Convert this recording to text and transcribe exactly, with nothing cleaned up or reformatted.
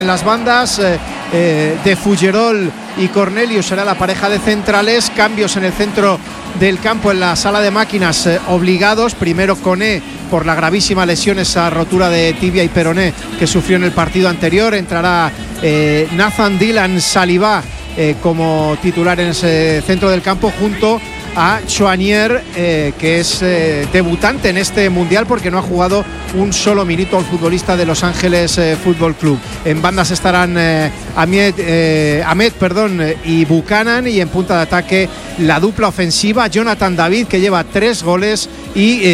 En las bandas, eh, eh, de Fullerol y Cornelius será la pareja de centrales. Cambios en el centro del campo, en la sala de máquinas, eh, obligados. Primero Koné, por la gravísima lesión, esa rotura de tibia y peroné que sufrió en el partido anterior. Entrará eh, Nathan Dylan Saliba eh, como titular en ese centro del campo, junto a Choinière, eh, que es eh, debutante en este mundial porque no ha jugado un solo minuto al futbolista de Los Ángeles eh, Fútbol Club. En bandas estarán eh, Ahmed, eh, Ahmed perdón, eh, y Buchanan, y en punta de ataque la dupla ofensiva Jonathan David, que lleva tres goles, y eh,